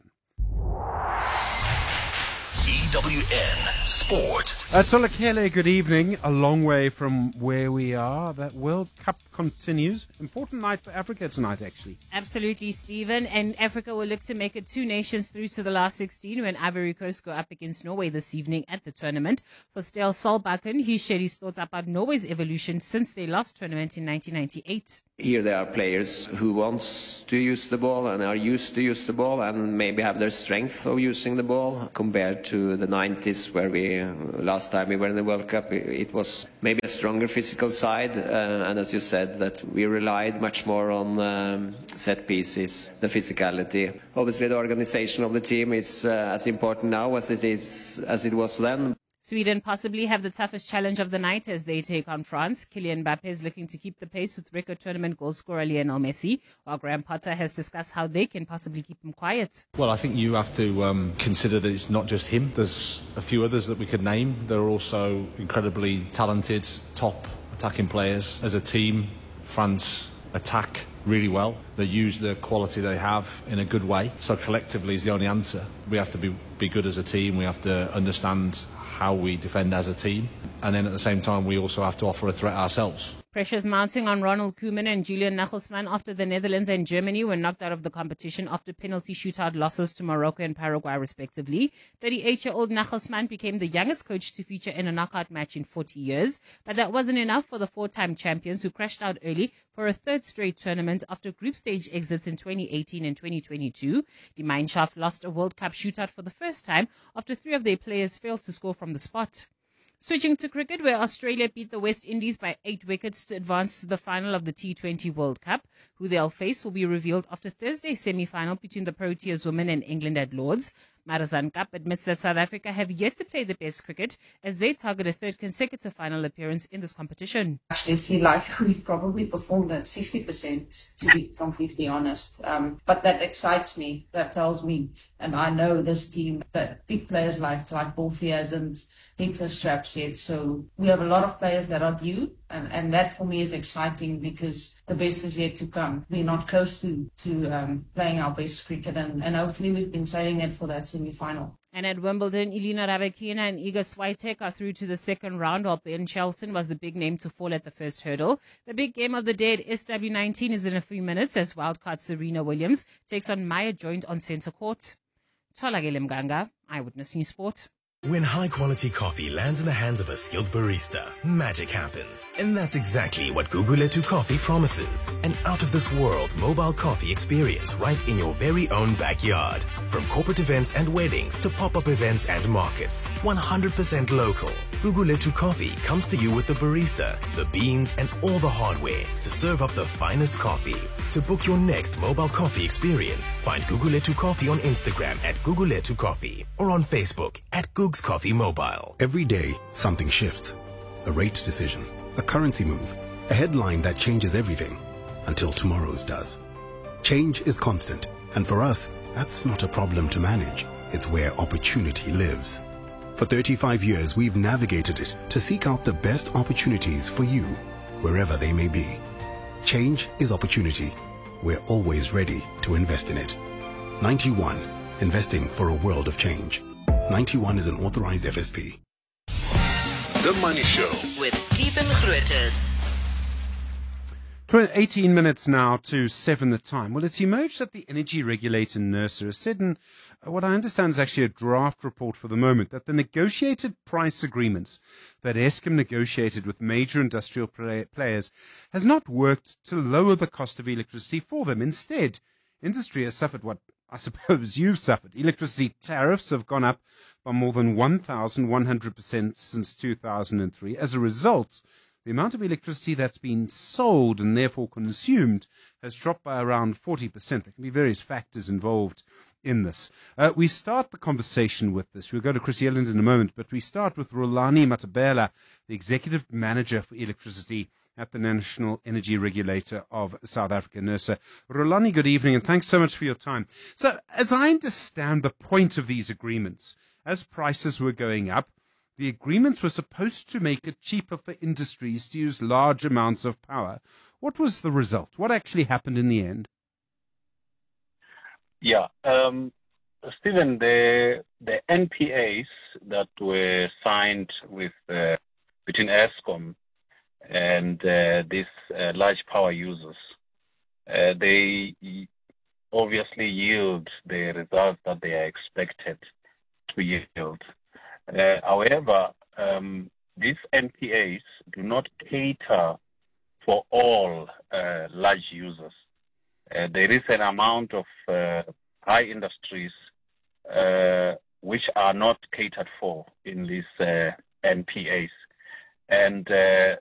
EWN Sport. Tolakele, good evening. A long way from where we are. That World Cup continues. Important night for Africa tonight, actually. Absolutely, Stephen. And Africa will look to make it 2 nations through to the last 16 when Ivory Coast go up against Norway this evening at the tournament. For Stel Solbakken, he shared his thoughts about Norway's evolution since their last tournament in 1998. Here there are players who want to use the ball and are used to use the ball and maybe have their strength of using the ball compared to the 90s where last time we were in the World Cup, it was maybe a stronger physical side and as you said that we relied much more on set pieces, the physicality. Obviously the organization of the team is as important now as it was then. Sweden possibly have the toughest challenge of the night as they take on France. Kylian Mbappe is looking to keep the pace with record tournament goal scorer Lionel Messi, while Graham Potter has discussed how they can possibly keep him quiet. Well, I think you have to consider that it's not just him. There's a few others that we could name. They're also incredibly talented, top attacking players. As a team, France attack really well. They use the quality they have in a good way. So collectively is the only answer. We have to be good as a team. We have to understand how we defend as a team. And then at the same time, we also have to offer a threat ourselves. Pressures mounting on Ronald Koeman and Julian Nagelsmann after the Netherlands and Germany were knocked out of the competition after penalty shootout losses to Morocco and Paraguay, respectively. 38-year-old Nagelsmann became the youngest coach to feature in a knockout match in 40 years. But that wasn't enough for the 4-time champions who crashed out early for a third straight tournament after group stage exits in 2018 and 2022. Die Mannschaft lost a World Cup shootout for the first time after 3 of their players failed to score from the spot. Switching to cricket, where Australia beat the West Indies by 8 wickets to advance to the final of the T20 World Cup. Who they'll face will be revealed after Thursday's semi-final between the Proteas women and England at Lord's. Marizanne Kapp admits that South Africa have yet to play the best cricket as they target a 3rd consecutive final appearance in this competition. I actually feel like we've probably performed at 60%, to be completely honest. But that excites me. That tells me, and I know this team, that big players like Bolfi hasn't hit the straps yet. So we have a lot of players that are due, and that for me is exciting because the best is yet to come. We're not close to playing our best cricket, and hopefully we've been saving it for that semi-final. And at Wimbledon, Elina Rybakina and Iga Swiatek are through to the second round, while Ben Shelton was the big name to fall at the first hurdle. The big game of the day at SW19 is in a few minutes as wildcard Serena Williams takes on Maya Joint on centre court. Tolakele Mganga, Eyewitness News Sport. When high-quality coffee lands in the hands of a skilled barista, magic happens. And that's exactly what Guguletu Coffee promises. An out-of-this-world mobile coffee experience right in your very own backyard. From corporate events and weddings to pop-up events and markets. 100% local. Guguletu Coffee comes to you with the barista, the beans, and all the hardware to serve up the finest coffee. To book your next mobile coffee experience, find Guguletu Coffee on Instagram at Guguletu Coffee or on Facebook at Googs Coffee Mobile. Every day, something shifts. A rate decision, a currency move, a headline that changes everything until tomorrow's does. Change is constant, and for us, that's not a problem to manage. It's where opportunity lives. For 35 years, we've navigated it to seek out the best opportunities for you, wherever they may be. Change is opportunity. We're always ready to invest in it. 91. Investing for a world of change. 91 is an authorized FSP. The Money Show with Stephen Grootes. 18 minutes now to 7 the time. Well, it's emerged that the energy regulator NERSA has said in what I understand is actually a draft report for the moment that the negotiated price agreements that Eskom negotiated with major industrial players has not worked to lower the cost of electricity for them. Instead, industry has suffered what I suppose you've suffered. Electricity tariffs have gone up by more than 1,100% since 2003. As a result, the amount of electricity that's been sold and therefore consumed has dropped by around 40%. There can be various factors involved in this. We start the conversation with this. We'll go to Chris Yelland in a moment, but we start with Rulani Matabela, the Executive Manager for Electricity at the National Energy Regulator of South Africa, NERSA. Rulani, good evening, and thanks so much for your time. So, as I understand the point of these agreements, as prices were going up, the agreements were supposed to make it cheaper for industries to use large amounts of power. What was the result? What actually happened in the end? Yeah, Stephen, the NPAs that were signed with between Eskom and these large power users, they obviously yield the results that they are expected to yield. However, these NPAs do not cater for all large users. There is an amount of high industries which are not catered for in these NPAs. And